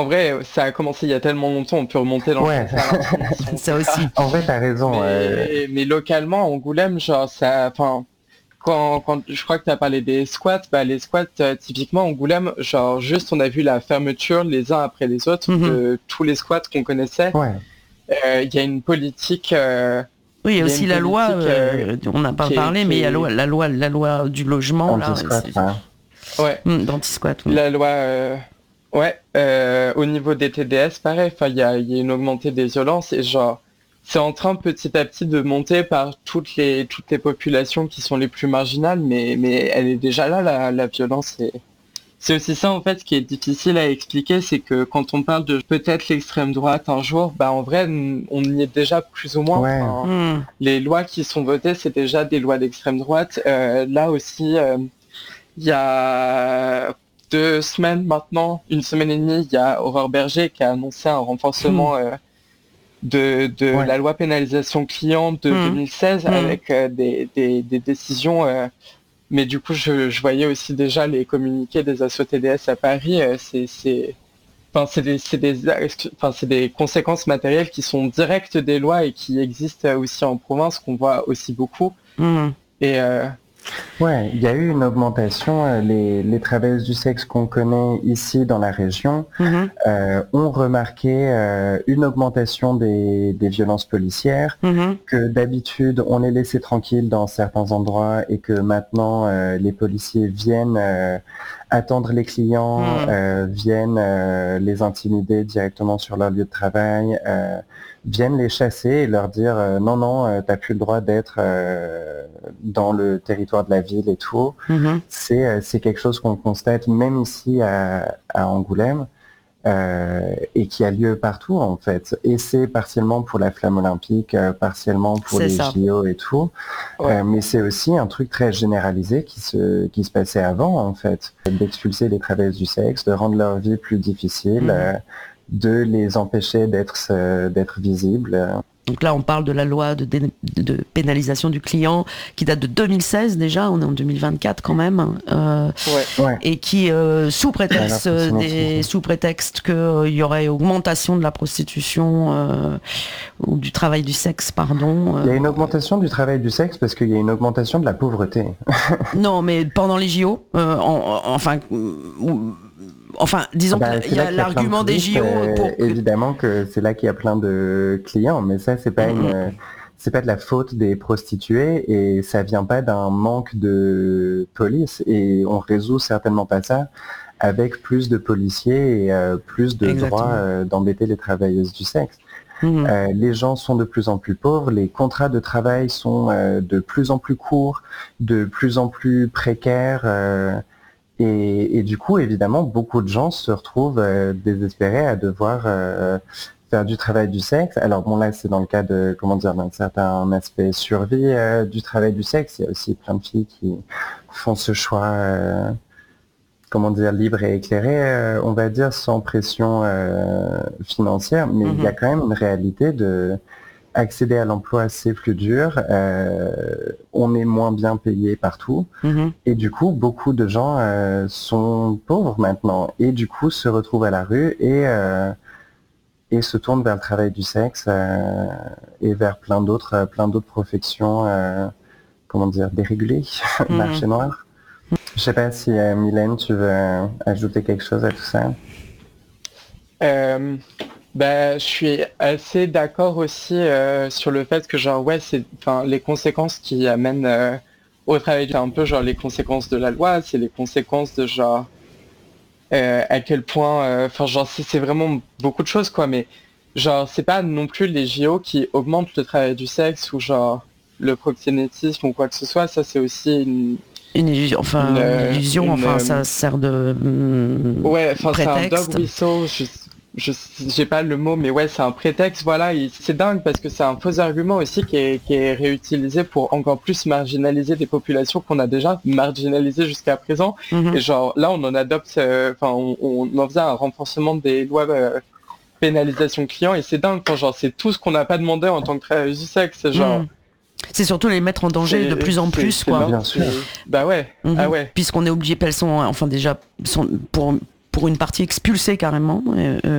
En vrai, ça a commencé il y a tellement longtemps, on peut remonter dans Ouais, si Ça on veut. aussi. en vrai, t'as raison. Mais localement, à Angoulême, genre, ça, enfin, quand je crois que tu as parlé des squats, bah, les squats, typiquement, à Angoulême, genre, juste, on a vu la fermeture les uns après les autres Mhm. de tous les squats qu'on connaissait. Ouais, Il y a une politique, Oui, il y a il y a aussi une la loi, politique on n'a pas parlé, qui mais il y a est, la loi du logement, là, anti-squat, ouais. ouais, d'anti-squat. Oui. la loi, ouais, au niveau des TDS, pareil, enfin, il y a une augmentée des violences et genre, c'est en train petit à petit de monter par toutes les populations qui sont les plus marginales, mais elle est déjà là, la violence. Et c'est aussi ça, en fait, qui est difficile à expliquer, c'est que quand on parle de peut-être l'extrême droite un jour, bah, en vrai, on y est déjà plus ou moins. Ouais, Enfin, Hmm. les lois qui sont votées, c'est déjà des lois d'extrême droite. Là aussi, il y a 2 semaines maintenant, une semaine et demie, il y a Aurore Berger qui a annoncé un Hmm. renforcement de ouais. la loi pénalisation client de Hmm. 2016 Hmm. avec des décisions. Mais du coup, je voyais aussi déjà les communiqués des assos TDS à Paris. Enfin, c'est des conséquences matérielles qui sont directes des lois et qui existent aussi en province, qu'on voit aussi beaucoup. Hmm. Et Ouais, il y a eu une augmentation. Les travailleuses du sexe qu'on connaît ici dans la région Mhm. ont remarqué une augmentation des violences policières, Mhm. que d'habitude on les laissait tranquilles dans certains endroits et que maintenant les policiers viennent attendre les clients, Hmm. viennent les intimider directement sur leur lieu de travail, viennent les chasser et leur dire non, non, t'as plus le droit d'être dans le territoire de la ville et tout. Mhm. C'est quelque chose qu'on constate même ici à Angoulême et qui a lieu partout en fait. Et c'est partiellement pour la flamme olympique, partiellement pour C'est les ça. JO et tout. ouais. Mais c'est aussi un truc très généralisé qui se passait avant en fait, d'expulser les travailleuses du sexe, de rendre leur vie plus difficile, Mhm. de les empêcher d'être visibles. Donc là, on parle de la loi de pénalisation du client qui date de 2016 déjà, on est en 2024 quand même, Ouais. Ouais, et qui, alors que c'est maîtrisé. sous prétexte qu'il y aurait augmentation de la prostitution ou du travail du sexe, pardon. Il y a une augmentation du travail du sexe parce qu'il y a une augmentation de la pauvreté. Non, mais pendant les JO, enfin, Ah disons bah, qu'il c'est y là a qu'il y a plein de l'argument des touristes, JO pour que... évidemment que c'est là qu'il y a plein de clients, mais ça c'est pas de la faute des prostituées et ça vient pas d'un manque de police et on résout certainement pas ça avec plus de policiers et plus de droits Exactement. d'embêter les travailleuses du sexe. Mhm. Les gens sont de plus en plus pauvres, les contrats de travail sont de plus en plus courts, de plus en plus précaires. Et du coup, évidemment, beaucoup de gens se retrouvent désespérés à devoir faire du travail du sexe. Alors bon, là, c'est dans le cas de, comment dire, d'un certain aspect survie du travail du sexe. Il y a aussi plein de filles qui font ce choix, comment dire, libre et éclairé, on va dire, sans pression financière. Mais il y a Mhm. quand même une réalité de accéder à l'emploi, c'est plus dur. On est moins bien payé partout. Mhm. Et du coup, beaucoup de gens sont pauvres maintenant et du coup se retrouvent à la rue et se tournent vers le travail du sexe et vers plein d'autres professions, comment dire, dérégulées, marché Mhm. noir. Je sais pas si Mylène, tu veux ajouter quelque chose à tout ça. Euh, Bah, je suis assez d'accord aussi sur le fait que genre ouais c'est enfin les conséquences qui amènent au travail c'est un peu genre les conséquences de la loi, c'est les conséquences de genre à quel point enfin genre c'est vraiment beaucoup de choses quoi, mais genre c'est pas non plus les JO qui augmentent le travail du sexe ou genre le proxénétisme ou quoi que ce soit, ça c'est aussi Une illusion, enfin, ça sert de ouais, enfin c'est un dog prétexte. whistle, je j'ai pas le mot, mais ouais c'est un prétexte, voilà, c'est dingue parce que c'est un faux argument aussi qui est réutilisé pour encore plus marginaliser des populations qu'on a déjà marginalisées jusqu'à présent. Et Mhm. genre là on en adopte, enfin on en faisait un renforcement des lois pénalisation client et c'est dingue quand genre c'est tout ce qu'on n'a pas demandé en tant que travailleuse du sexe, c'est genre Mhm. C'est surtout les mettre en danger de plus en plus, c'est quoi. Bien sûr. bah ouais, ah Mhm. ouais. Puisqu'on est obligé, elles sont, enfin déjà, sont pour une partie expulsées carrément.